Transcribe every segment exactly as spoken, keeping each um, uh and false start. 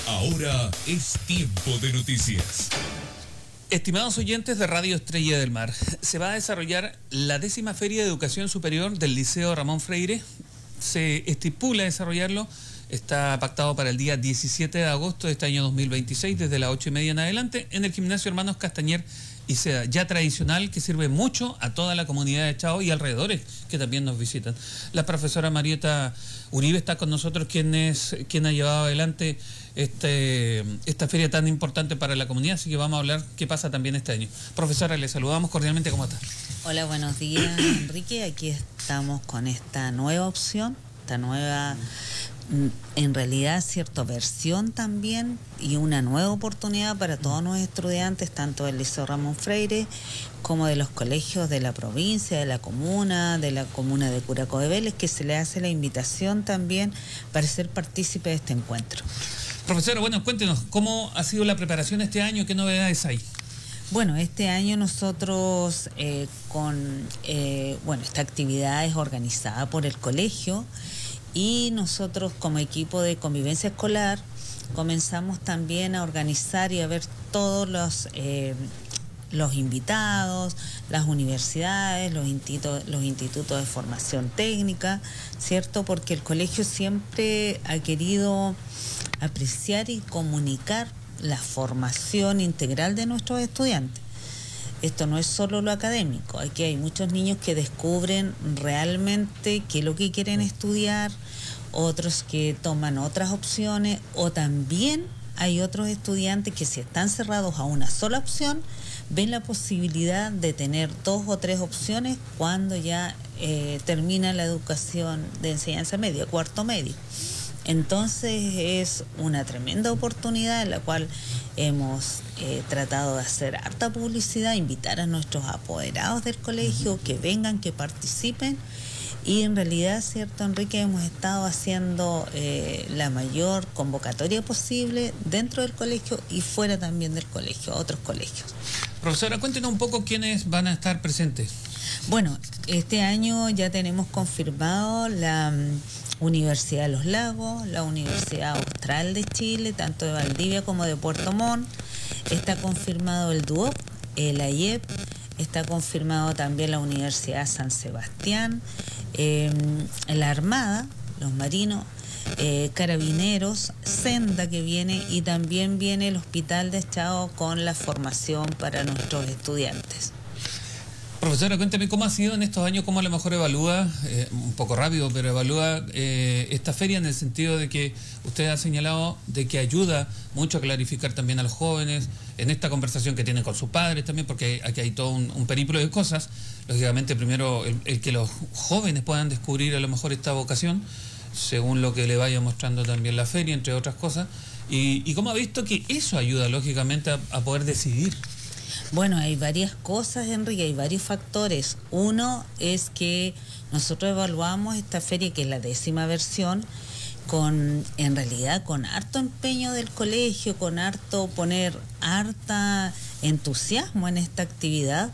Ahora es tiempo de noticias. Estimados oyentes de Radio Estrella del Mar, se va a desarrollar la décima Feria de Educación Superior del Liceo Ramón Freire. Se estipula desarrollarlo, está pactado para el día diecisiete de agosto de este año dos mil veintiséis, desde las ocho y media en adelante, en el Gimnasio Hermanos Castañer y Seda, ya tradicional, que sirve mucho a toda la comunidad de Chao y alrededores, que también nos visitan. La profesora Marieta Uribe está con nosotros, quien es quien ha llevado adelante este esta feria tan importante para la comunidad, así que vamos a hablar qué pasa también este año. Profesora, le saludamos cordialmente, ¿cómo está? Hola, buenos días, Enrique. Aquí estamos con esta nueva opción, esta nueva, en realidad, cierta versión también, y una nueva oportunidad para todos nuestros estudiantes, tanto del Liceo Ramón Freire como de los colegios de la provincia, de la comuna, de la comuna de Curacao de Vélez, que se le hace la invitación también para ser partícipe de este encuentro. Profesora, bueno, cuéntenos, ¿cómo ha sido la preparación este año? ¿Qué novedades hay? Bueno, este año nosotros eh, con, eh, bueno, esta actividad es organizada por el colegio y nosotros como equipo de convivencia escolar comenzamos también a organizar y a ver todos los, eh, los invitados, las universidades, los institutos, los institutos de formación técnica, ¿cierto? Porque el colegio siempre ha querido apreciar y comunicar la formación integral de nuestros estudiantes. Esto no es solo lo académico, aquí hay muchos niños que descubren realmente qué es lo que quieren estudiar, otros que toman otras opciones, o también hay otros estudiantes que, si están cerrados a una sola opción, ven la posibilidad de tener dos o tres opciones cuando ya eh, termina la educación de enseñanza media, cuarto medio. Entonces es una tremenda oportunidad en la cual hemos eh, tratado de hacer harta publicidad, invitar a nuestros apoderados del colegio que vengan, que participen, y en realidad, cierto, Enrique, hemos estado haciendo eh, la mayor convocatoria posible dentro del colegio y fuera también del colegio, a otros colegios. Profesora, cuéntenos un poco quiénes van a estar presentes. Bueno, este año ya tenemos confirmado la um, Universidad de los Lagos, la Universidad Austral de Chile, tanto de Valdivia como de Puerto Montt. Está confirmado el D U O P, el A I E P, está confirmado también la Universidad San Sebastián, eh, la Armada, los marinos, eh, Carabineros, Senda que viene, y también viene el Hospital de Chao con la formación para nuestros estudiantes. Profesora, cuénteme cómo ha sido en estos años, cómo a lo mejor evalúa, eh, un poco rápido, pero evalúa eh, esta feria en el sentido de que usted ha señalado de que ayuda mucho a clarificar también a los jóvenes en esta conversación que tienen con sus padres también, porque aquí hay todo un, un periplo de cosas. Lógicamente, primero, el, el que los jóvenes puedan descubrir a lo mejor esta vocación, según lo que le vaya mostrando también la feria, entre otras cosas, y, y cómo ha visto que eso ayuda, lógicamente, a, a poder decidir. Bueno, hay varias cosas, Enrique, hay varios factores. Uno es que nosotros evaluamos esta feria, que es la décima versión, con, en realidad, con harto empeño del colegio, con harto poner harta entusiasmo en esta actividad,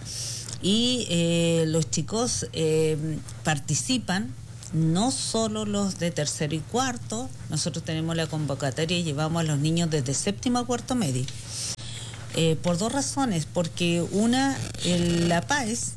y eh, los chicos eh, participan. No solo los de tercero y cuarto, nosotros tenemos la convocatoria y llevamos a los niños desde séptimo a cuarto medio. Eh, por dos razones, porque una, el, la PAES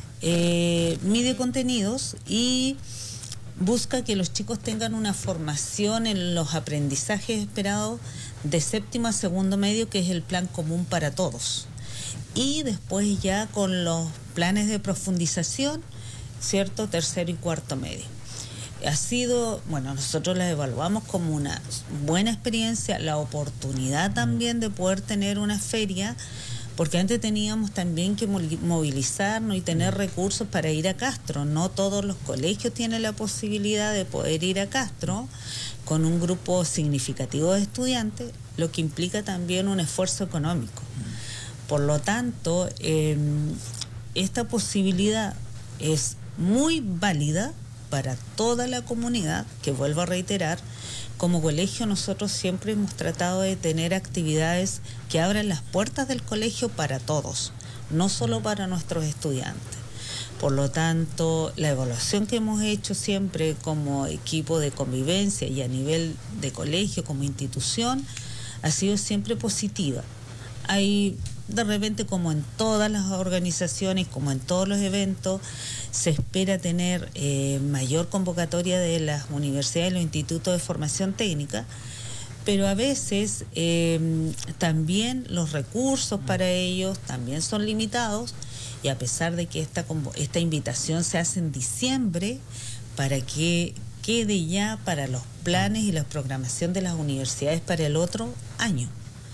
eh, mide contenidos y busca que los chicos tengan una formación en los aprendizajes esperados de séptimo a segundo medio, que es el plan común para todos, y después ya con los planes de profundización, ¿cierto?, tercero y cuarto medio. Ha sido, bueno, nosotros la evaluamos como una buena experiencia, la oportunidad también de poder tener una feria, porque antes teníamos también que movilizarnos y tener recursos para ir a Castro. No todos los colegios tienen la posibilidad de poder ir a Castro con un grupo significativo de estudiantes, lo que implica también un esfuerzo económico. Por lo tanto, eh, esta posibilidad es muy válida para toda la comunidad, que vuelvo a reiterar, como colegio nosotros siempre hemos tratado de tener actividades que abran las puertas del colegio para todos, no solo para nuestros estudiantes. Por lo tanto, la evaluación que hemos hecho siempre como equipo de convivencia y a nivel de colegio, como institución, ha sido siempre positiva. Hay, de repente, como en todas las organizaciones, como en todos los eventos, se espera tener eh, mayor convocatoria de las universidades y los institutos de formación técnica, pero a veces eh, también los recursos para ellos también son limitados, y a pesar de que esta, esta invitación se hace en diciembre para que quede ya para los planes y la programación de las universidades para el otro año.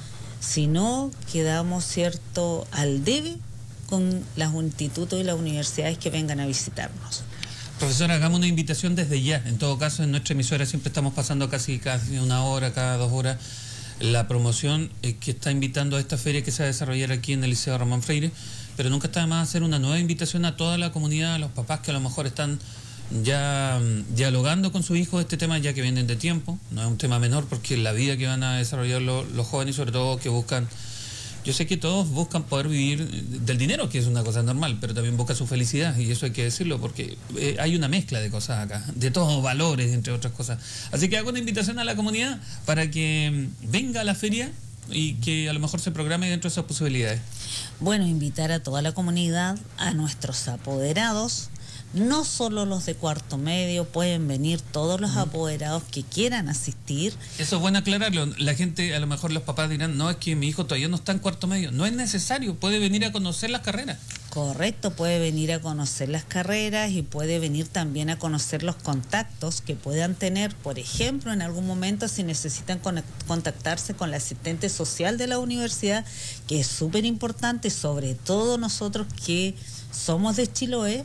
Si no, quedamos, cierto, al debe con los institutos y las universidades que vengan a visitarnos. Profesora, hagamos una invitación desde ya. En todo caso, en nuestra emisora siempre estamos pasando casi, casi una hora, cada dos horas, la promoción eh, que está invitando a esta feria que se va a desarrollar aquí en el Liceo Ramón Freire, pero nunca está de más hacer una nueva invitación a toda la comunidad, a los papás que a lo mejor están ya um, dialogando con sus hijos este tema, ya que vienen de tiempo. No es un tema menor, porque es la vida que van a desarrollar lo, los jóvenes, sobre todo que buscan, yo sé que todos buscan poder vivir del dinero, que es una cosa normal, pero también buscan su felicidad, y eso hay que decirlo, porque eh, hay una mezcla de cosas acá, de todos valores, entre otras cosas. Así que hago una invitación a la comunidad para que venga a la feria y que a lo mejor se programe dentro de esas posibilidades. Bueno, invitar a toda la comunidad, a nuestros apoderados. No solo los de cuarto medio, pueden venir todos los apoderados que quieran asistir. Eso es bueno aclararlo. La gente, a lo mejor los papás dirán, no, es que mi hijo todavía no está en cuarto medio. No es necesario, puede venir a conocer las carreras. Correcto, puede venir a conocer las carreras y puede venir también a conocer los contactos que puedan tener. Por ejemplo, en algún momento, si necesitan contactarse con la asistente social de la universidad, que es súper importante, sobre todo nosotros que somos de Chiloé.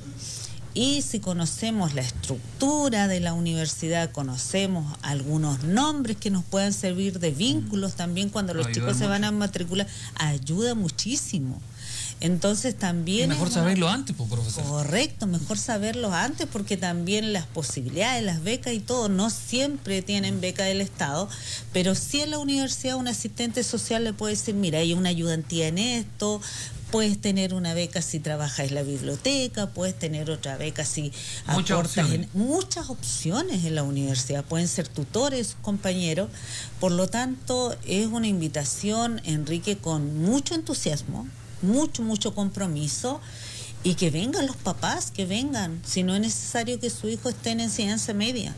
Y si conocemos la estructura de la universidad, conocemos algunos nombres que nos puedan servir de vínculos también cuando los chicos se van a matricular, ayuda muchísimo. Entonces también... Y mejor una... saberlo antes, pues, profesor. Correcto, mejor saberlo antes, porque también las posibilidades, las becas y todo, no siempre tienen beca del Estado, pero sí en la universidad un asistente social le puede decir, mira, hay una ayudantía en esto, puedes tener una beca si trabajas en la biblioteca, puedes tener otra beca si muchas aportas opciones. en muchas opciones en la universidad, pueden ser tutores, compañeros. Por lo tanto, es una invitación, Enrique, con mucho entusiasmo, mucho, mucho compromiso, y que vengan los papás, que vengan, si no es necesario que su hijo esté en enseñanza media.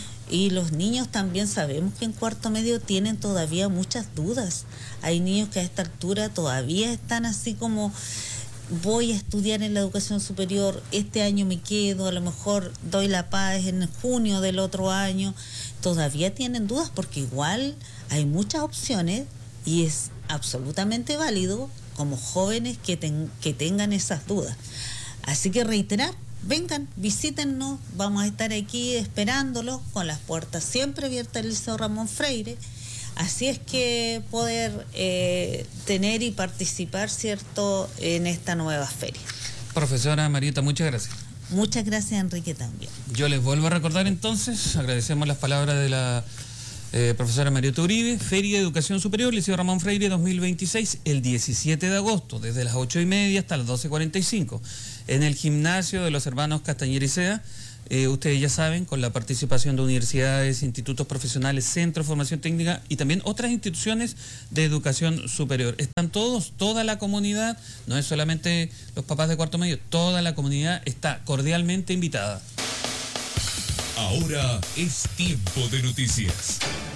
Y los niños también sabemos que en cuarto medio tienen todavía muchas dudas. Hay niños que a esta altura todavía están así como, voy a estudiar en la educación superior, este año me quedo, a lo mejor doy la paz en junio del otro año. Todavía tienen dudas porque igual hay muchas opciones y es absolutamente válido como jóvenes que, ten, que tengan esas dudas. Así que reiterar, vengan, visítennos, vamos a estar aquí esperándolos con las puertas siempre abiertas del Liceo Ramón Freire. Así es que poder eh, tener y participar, ¿cierto?, en esta nueva feria. Profesora Marieta, muchas gracias. Muchas gracias, Enrique, también. Yo les vuelvo a recordar entonces, agradecemos las palabras de la eh, profesora Marieta Uribe, Feria de Educación Superior, Liceo Ramón Freire dos mil veintiséis, el diecisiete de agosto, desde las ocho y media hasta las doce cuarenta y cinco, en el gimnasio de los hermanos Castañer y Sea. Eh, ustedes ya saben, con la participación de universidades, institutos profesionales, centros de formación técnica y también otras instituciones de educación superior. Están todos, toda la comunidad, no es solamente los papás de cuarto medio, toda la comunidad está cordialmente invitada. Ahora es tiempo de noticias.